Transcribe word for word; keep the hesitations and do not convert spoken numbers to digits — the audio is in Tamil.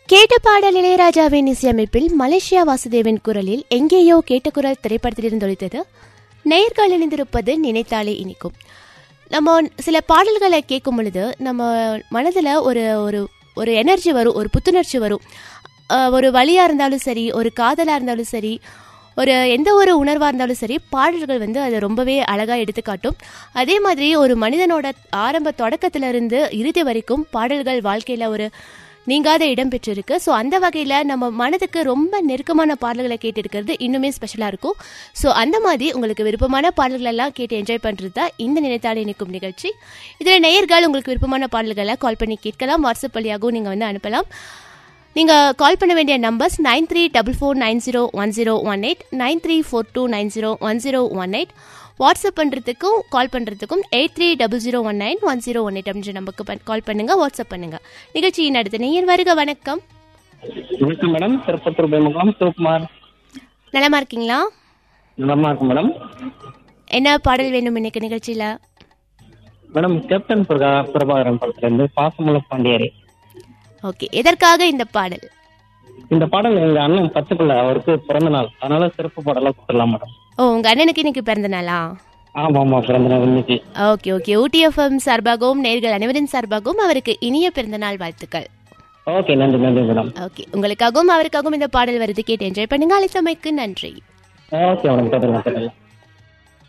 கேட்ட பாடல் இளையராஜாவின் இசையமைப்பில் மலேசியா வாசுதேவன் குரலில் எங்கேயோ கேட்ட குரல் திரைப்படத்திலிருந்து ஒலித்தது. நேயர்கள் இணைந்திருப்பது நினைத்தாலே இனிக்கும். நம்ம சில பாடல்களை கேட்கும் பொழுது நம்ம மனதில் ஒரு ஒரு ஒரு எனர்ஜி வரும், ஒரு புத்துணர்ச்சி வரும். ஒரு வலியாக இருந்தாலும் சரி, ஒரு காதலாக இருந்தாலும் சரி, ஒரு எந்த ஒரு உணர்வாக இருந்தாலும் சரி, பாடல்கள் வந்து அதை ரொம்பவே அழகாக எடுத்துக்காட்டும். அதே மாதிரி ஒரு மனிதனோட ஆரம்ப தொடக்கத்திலிருந்து இறுதி வரைக்கும் பாடல்கள் வாழ்க்கையில் ஒரு நீங்காத இடம் பெற்றிருக்கு. ஸோ அந்த வகையில் நம்ம மனதுக்கு ரொம்ப நெருக்கமான பாடல்களை கேட்டு இருக்கிறது இன்னுமே ஸ்பெஷலாக இருக்கும். ஸோ அந்த மாதிரி உங்களுக்கு விருப்பமான பாடல்களெல்லாம் கேட்டு என்ஜாய் பண்ணுறது தான் இந்த நினைத்தாலே இனிக்கும் நிகழ்ச்சி. இதில் நேயர்கள் உங்களுக்கு விருப்பமான பாடல்களை கால் பண்ணி கேட்கலாம். வாட்ஸ்அப் வழியாகவும் நீங்கள் வந்து அனுப்பலாம். நீங்கள் கால் பண்ண வேண்டிய numbers nine three double four nine zero one zero one eight nine three four two nine zero one zero one eight WhatsApp பண்ணுறதுக்கும் கால் பண்ணுறதுக்கும் eight three double zero one nine one zero one eight அப்படின்ற நம்பருக்கு கால் பண்ணுங்கள், வாட்ஸ்அப் பண்ணுங்கள். நிகழ்ச்சியின் அடுத்த நேயர் வருக. வணக்கம். வணக்கம் மேடம். திருப்பத்தூர் பேமுகம் சிவகுமார். நலமா இருக்கீங்களா? நலமா இருக்கு மேடம். என்ன பாடல் வேணும் இன்னைக்கு நிகழ்ச்சியில்? மேடம், கேப்டன் பிரகா பிரபாகரன் படத்துலேருந்து பாசமுள்ள பாண்டியரே. ஓகே, எதற்காக இந்த பாடல்? இந்த பாடல் எங்க அண்ணன் பச்சைப்பிள்ளை, அவருக்கு பிறந்த நாள், அதனால சிறப்பு பாடலாம் கொடுத்துடலாம் மேடம். ஓ, உங்க அண்ணனுக்கு இன்னைக்கு பிறந்த நாளா? ஆமா ஆமா, பிறந்த நாள் இன்னைக்கு. ஓகே ஓகே, ஊட்டி எஃப்எம் சார்பாகவும் நேயர்கள் அனைவரின் சார்பாகவும் அவருக்கு இனிய பிறந்த நாள் வாழ்த்துக்கள். ஓகே, நன்றி நன்றி மேடம். ஓகே, உங்களுக்காகவும் அவருக்காகவும் இந்த பாடல் வருது, கேட்டு என்ஜாய் பண்ணுங்க. அழைத்தமைக்கு நன்றி. ஓகே மேடம், கேட்டுக்கலாம் கேட்டுக்கலாம்.